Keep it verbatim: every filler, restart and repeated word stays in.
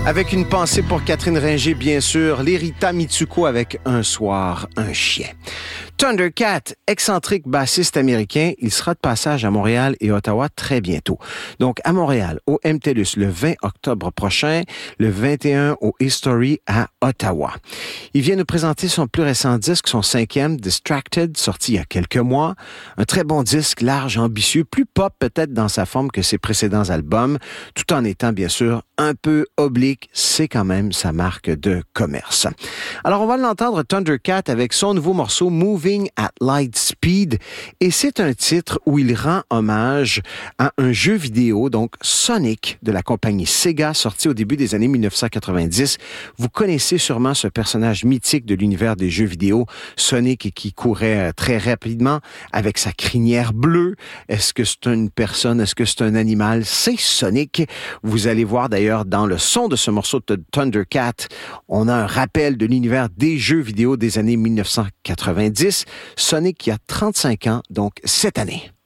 Avec une pensée pour Catherine Ringer, bien sûr, l'Erita Mitsuko avec Un soir, un chien. Thundercat, excentrique bassiste américain, il sera de passage à Montréal et Ottawa très bientôt. Donc, à Montréal, au M T L U S, le vingt octobre prochain, le vingt et un au History à Ottawa. Il vient nous présenter son plus récent disque, son cinquième, Distracted, sorti il y a quelques mois. Un très bon disque, large, ambitieux, plus pop peut-être dans sa forme que ses précédents albums, tout en étant, bien sûr, un peu oblique. C'est quand même sa marque de commerce. Alors, on va l'entendre, Thundercat, avec son nouveau morceau, Moving at Light Speed, et c'est un titre où il rend hommage à un jeu vidéo, donc Sonic, de la compagnie Sega, sorti au début des années dix-neuf cent quatre-vingt-dix. Vous connaissez sûrement ce personnage mythique de l'univers des jeux vidéo, Sonic, qui courait très rapidement avec sa crinière bleue. Est-ce que c'est une personne? Est-ce que c'est un animal? C'est Sonic. Vous allez voir d'ailleurs dans le son de ce morceau de Thundercat, on a un rappel de l'univers des jeux vidéo des années dix-neuf cent quatre-vingt-dix. Sonic qui a trente-cinq ans, donc cette année.